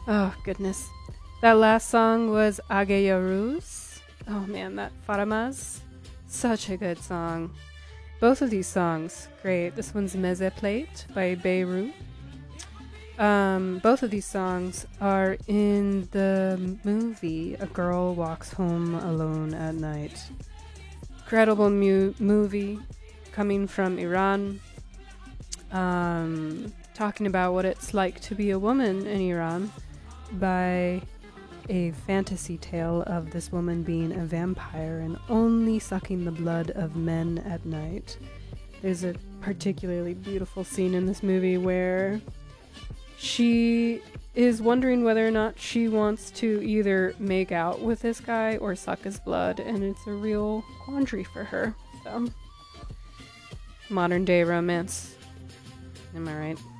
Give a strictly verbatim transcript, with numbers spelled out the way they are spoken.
Oh, goodness. That last song was Ageyaruz. Oh man, that Faramas. Such a good song. Both of these songs, great. This one's Meze Plate by Beirut. Um, both of these songs are in the movie A Girl Walks Home Alone at Night. Incredible mu- movie coming from Iran. Um, talking about what it's like to be a woman in Iran by a fantasy tale of this woman being a vampire and only sucking the blood of men at night. There's a particularly beautiful scene in this movie where she is wondering whether or not she wants to either make out with this guy or suck his blood, and it's a real quandary for her. So, modern day romance. Am I right?